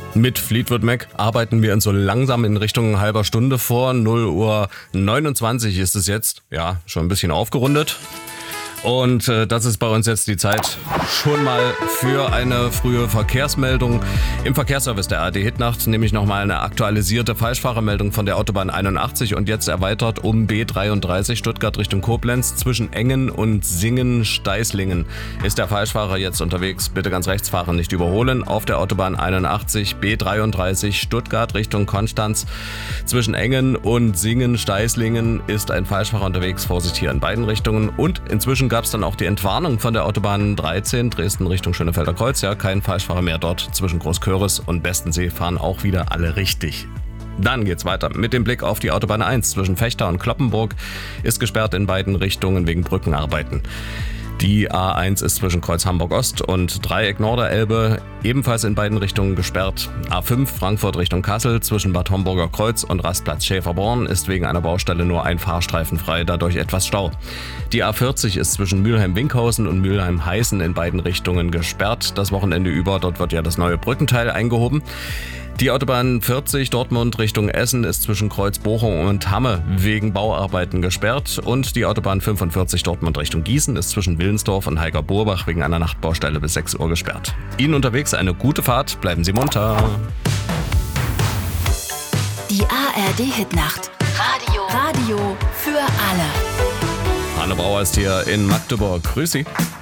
Mit Fleetwood Mac arbeiten wir uns so langsam in Richtung halber Stunde vor. 0:29 Uhr ist es jetzt. Ja, schon ein bisschen aufgerundet. Und das ist bei uns jetzt die Zeit schon mal für eine frühe Verkehrsmeldung. Im Verkehrsservice der ARD Hitnacht nämlich nochmal eine aktualisierte Falschfahrermeldung von der Autobahn 81 und jetzt erweitert um B33 Stuttgart Richtung Koblenz. Zwischen Engen und Singen-Steißlingen ist der Falschfahrer jetzt unterwegs. Bitte ganz rechts fahren, nicht überholen. Auf der Autobahn 81 B33 Stuttgart Richtung Konstanz. Zwischen Engen und Singen-Steißlingen ist ein Falschfahrer unterwegs. Vorsicht hier in beiden Richtungen. Und inzwischen gab es dann auch die Entwarnung von der Autobahn 13 Dresden Richtung Schönefelder Kreuz. Ja, kein Falschfahrer mehr dort. Zwischen Großköris und Bestensee fahren auch wieder alle richtig. Dann geht's weiter mit dem Blick auf die Autobahn 1 zwischen Vechta und Cloppenburg. Ist gesperrt in beiden Richtungen wegen Brückenarbeiten. Die A1 ist zwischen Kreuz Hamburg-Ost und Dreieck Norderelbe ebenfalls in beiden Richtungen gesperrt. A5 Frankfurt Richtung Kassel zwischen Bad Homburger Kreuz und Rastplatz Schäferborn ist wegen einer Baustelle nur ein Fahrstreifen frei, dadurch etwas Stau. Die A40 ist zwischen Mülheim-Winkhausen und Mülheim-Heißen in beiden Richtungen gesperrt. Das Wochenende über, dort wird ja das neue Brückenteil eingehoben. Die Autobahn 40 Dortmund Richtung Essen ist zwischen Kreuz-Bochum und Hamme wegen Bauarbeiten gesperrt und die Autobahn 45 Dortmund Richtung Gießen ist zwischen Willensdorf und Heiger-Burbach wegen einer Nachtbaustelle bis 6 Uhr gesperrt. Ihnen unterwegs eine gute Fahrt, bleiben Sie munter. Die ARD Hitnacht. Radio für alle. Hanne Brauer ist hier in Magdeburg. Grüß Sie.